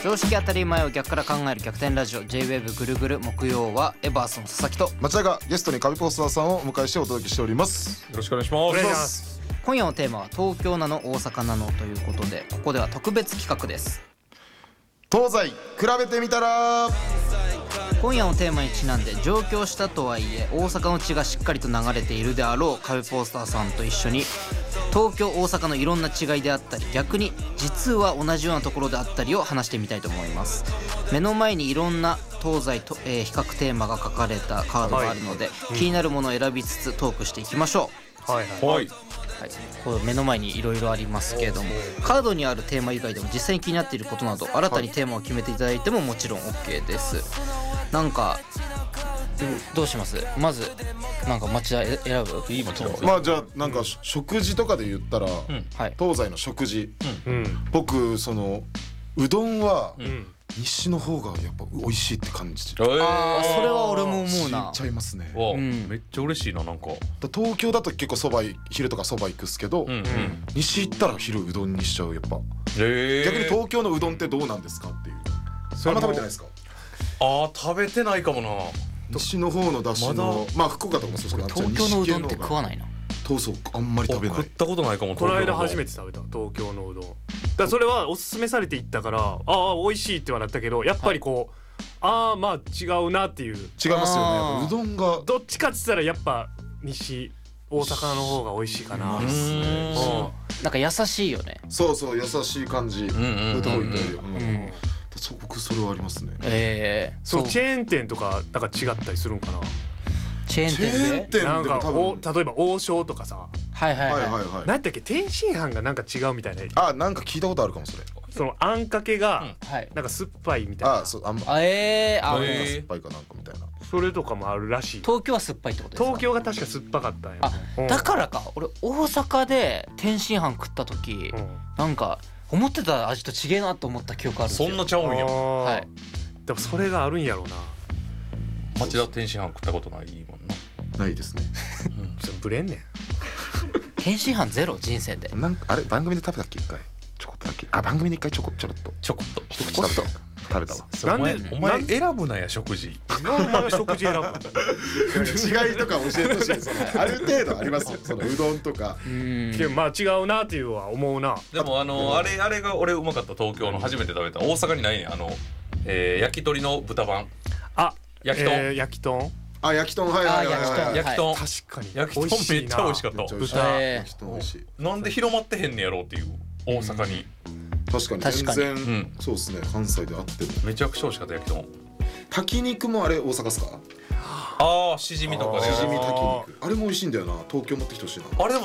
常識当たり前を逆から考える逆転ラジオ J-WAVE ぐるぐる。木曜はエバーソン佐々木と町田がゲストにカビポスターさんをお迎えしてお届けしております。 よろしくお願いします。 お願いします。 今夜のテーマは東京なの大阪なのということで、ここでは特別企画です。 東西比べてみたら。 今夜のテーマにちなんで上京したとはいえ大阪の血がしっかりと流れているであろうカビポスターさんと一緒に東京大阪のいろんな違いであったり、逆に実は同じようなところであったりを話してみたいと思います。目の前にいろんな東西と、比較テーマが書かれたカードがあるので、気になるものを選びつつトークしていきましょう。 はいはい、 はい、こう目の前にいろいろありますけれども、カードにあるテーマ以外でも実際に気になっていることなど新たにテーマを決めていただいてももちろん OK です。なんかどうします？まずなんか町田選ぶ？ いいもちろん。 まあじゃあなんか食事とかで言ったら、 はい、 東西の食事、 うん僕そのうどんはうん西の方がやっぱ美味しいって感じあーそれは俺も思うな。 ちゃいますね。 わあ、 うんめっちゃ嬉しいな。なんか東京だと結構そば昼とかそば行くっすけど、 うん西行ったら昼うどんにしちゃう。やっぱ逆に東京のうどんってどうなんですかっていう。あんま食べてないですか？ 食べてないかもな。 西の方のだしの、まあ福岡とかもそうですけど、 東京のうどんって食わないな。 そうあんまり食べない。 食ったことないかも。 この間初めて食べた東京のうどんだからそれはおすすめされていったから美味しいってはなったけど、やっぱりこう、まあ違うなっていう。 違いますよね。やっぱうどんがどっちかって言ったらやっぱ西大阪の方が美味しいかな。 なんか優しいよね。 そう優しい感じ。歌を言ったり、僕それはありますね。 そうチェーン店とかなんか違ったりするんかな。 チェーン店でなんか多分例えば王将とかさ、 はいはいはい、 何やったっけ天津飯がなんか違うみたいな。 なんか聞いたことあるかもそれ。 そのあんかけがはいなんか酸っぱいみたいな。 そう酸っ酸っぱいかなんかみたいな。 それとかもあるらしい。 東京は酸っぱいってことですか？ 東京が確か酸っぱかったんや。 だからか。俺大阪で天津飯食った時、なんか思ってた味と違えなと思った記憶あるんですよ。 そんなちゃうんや。 はい。 でもそれがあるんやろうな。 町田天津飯食ったことないもんな。 ないですね。 それブレんねん。 天津飯ゼロ人生で。 なんかあれ番組で食べたっけ一回ちょこっとだけ。番組で一回ちょろっと一口食べたわ。 なんでお前選ぶなや食事。 お前食事選ぶ。 違いとか教えてほしい。ある程度ありますよ。そのうどんとか。 まあ違うなっていうのは思うな。 でもあれが俺うまかった。東京の初めて食べた。大阪にないね。焼き鳥の豚版。焼き豚。 焼き豚。 焼き豚。はい焼き豚。 確かに焼き豚めっちゃ美味しかった。 豚。 焼き豚美味しい。 なんで広まってへんねやろうっていう。大阪に。 確かに全然そうですね。関西であってもめちゃくちゃ美味しかった焼き豚。 炊き肉もあれ大阪っすか？ しじみとかね。 しじみ炊き肉あれも美味しいんだよな。東京持ってきてほしいな。 あれでも